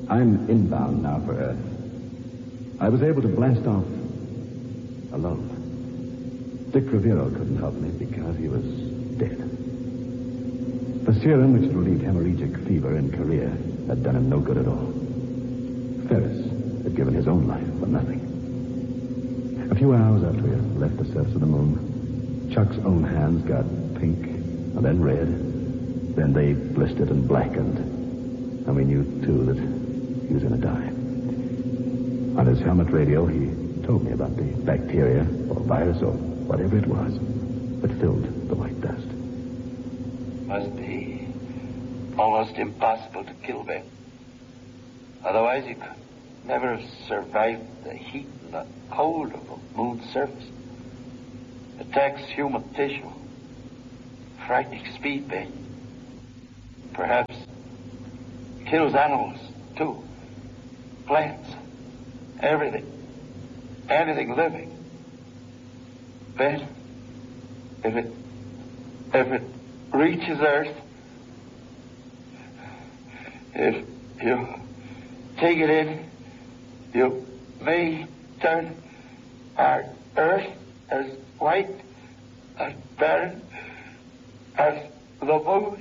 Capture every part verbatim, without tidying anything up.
I'm inbound now for Earth. I was able to blast off alone. Dick Rivero couldn't help me because he was dead. The serum which relieved hemorrhagic fever in Korea had done him no good at all. Ferris had given his own life for nothing. A few hours after we had left the surface of the moon, Chuck's own hands got pink and then red. Then they blistered and blackened. And we knew, too, that he was going to die. On his helmet radio, he told me about the bacteria or virus or whatever it was that filled the white dust. Must be almost impossible to kill, Ben. Otherwise, you could never have survived the heat and the cold of the moon's surface. It attacks human tissue. Frightening speed, Ben. Perhaps kills animals, too. Plants. Everything. Anything living. Ben, if it... if it reaches Earth, if you take it in, you may turn our Earth as white, as barren, as the moon.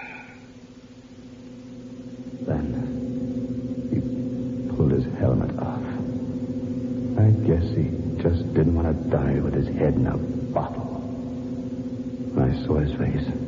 Then he pulled his helmet off. I guess he just didn't want to die with his head in a bottle. I saw his face.